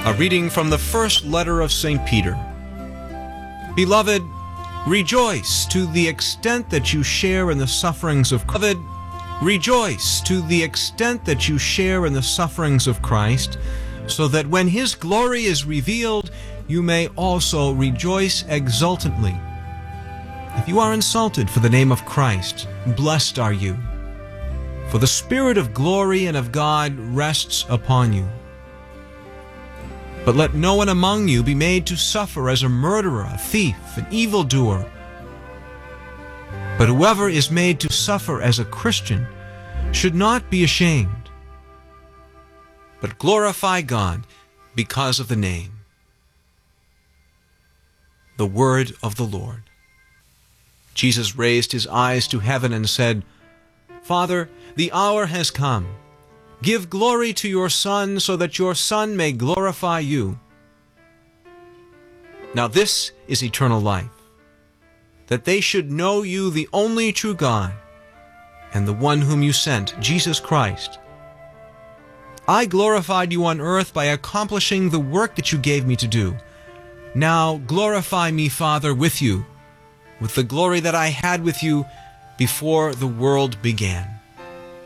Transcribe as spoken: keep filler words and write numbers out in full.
A reading from the first letter of Saint Peter. Beloved, rejoice to the extent that you share in the sufferings of Christ. Beloved, rejoice to the extent that you share in the sufferings of Christ, so that when his glory is revealed, you may also rejoice exultantly. If you are insulted for the name of Christ, blessed are you, for the Spirit of glory and of God rests upon you. But let no one among you be made to suffer as a murderer, a thief, an evildoer. But whoever is made to suffer as a Christian should not be ashamed, but glorify God because of the name. The word of the Lord. Jesus raised his eyes to heaven and said, Father, the hour has come. Give glory to your Son, so that your Son may glorify you. Now this is eternal life, that they should know you, the only true God, and the one whom you sent, Jesus Christ. I glorified you on earth by accomplishing the work that you gave me to do. Now glorify me, Father, with you, with the glory that I had with you before the world began.